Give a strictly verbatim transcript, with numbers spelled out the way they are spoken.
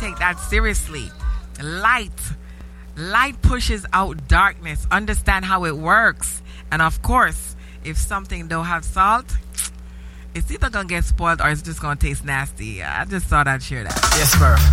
take that seriously. Light. Light pushes out darkness. Understand how it works. And of course, if something don't have salt, it's either going to get spoiled or it's just going to taste nasty. I just thought I'd share that. Yes, Murph.